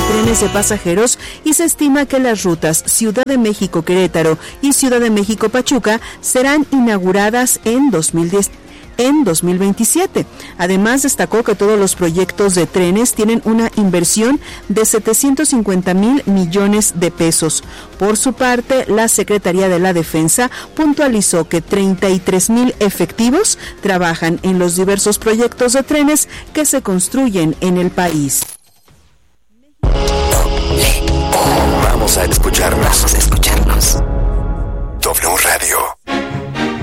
trenes de pasajeros y se estima que las rutas Ciudad de México-Querétaro y Ciudad de México-Pachuca serán inauguradas en 2027. Además, destacó que todos los proyectos de trenes tienen una inversión de 750,000 millones de pesos. Por su parte, la Secretaría de la Defensa puntualizó que 33,000 efectivos trabajan en los diversos proyectos de trenes que se construyen en el país.